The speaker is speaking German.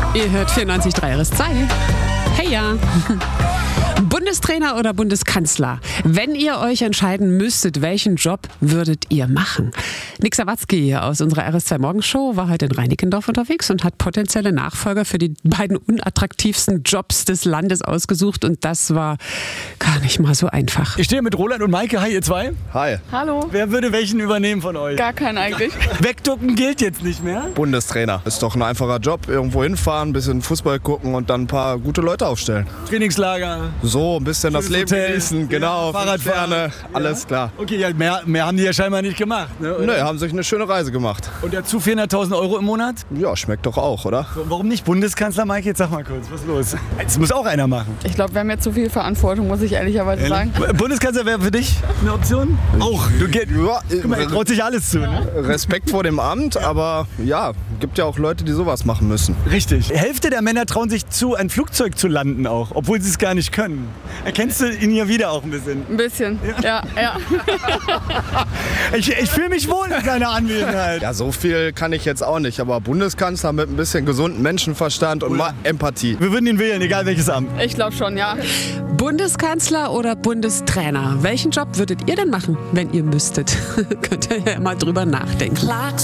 Ihr hört 94.3 RS2. Hey ja. Bundestrainer oder Bundeskanzler? Wenn ihr euch entscheiden müsstet, welchen Job würdet ihr machen? Nick Sawatzki aus unserer RS2 Morgenshow war heute in Reinickendorf unterwegs und hat potenzielle Nachfolger für die beiden unattraktivsten Jobs des Landes ausgesucht. Und das war gar nicht mal so einfach. Ich stehe mit Roland und Maike. Hi, ihr zwei. Hi. Hallo. Wer würde welchen übernehmen von euch? Gar keinen eigentlich. Wegducken gilt jetzt nicht mehr. Bundestrainer. Ist doch ein einfacher Job. Irgendwo hinfahren, ein bisschen Fußball gucken und dann ein paar gute Leute aufstellen. Trainingslager. So, ein bisschen das Leben Hotel. genießen. Genau, Ja, Fahrradfahren. Sterne, alles klar. Okay, ja, mehr haben die ja scheinbar nicht gemacht. Ne, oder? Nö, haben sich eine schöne Reise gemacht. Und dazu 400.000 Euro im Monat? Ja, schmeckt doch auch, oder? So, warum nicht Bundeskanzler, Maike? Jetzt sag mal kurz, was ist los? Das muss auch einer machen. Ich glaube, wir haben jetzt zu viel Verantwortung, muss ich ehrlicherweise sagen. Bundeskanzler wäre für dich eine Option? Auch. Ja, Guck mal, er traut sich alles zu. Ne? Respekt vor dem Amt, aber ja, gibt ja auch Leute, die sowas machen müssen. Richtig. Die Hälfte der Männer trauen sich zu, ein Flugzeug zu landen auch, obwohl sie es gar nicht können. Erkennst du ihn hier wieder auch ein bisschen? Ein bisschen, ja. Ich fühle mich wohl in seiner Anwesenheit. Ja, so viel kann ich jetzt auch nicht, aber Bundeskanzler mit ein bisschen gesunden Menschenverstand und mal Empathie. Wir würden ihn wählen, egal welches Amt. Ich glaube schon, ja. Bundeskanzler oder Bundestrainer? Welchen Job würdet ihr denn machen, wenn ihr müsstet? Könnt ihr ja mal drüber nachdenken.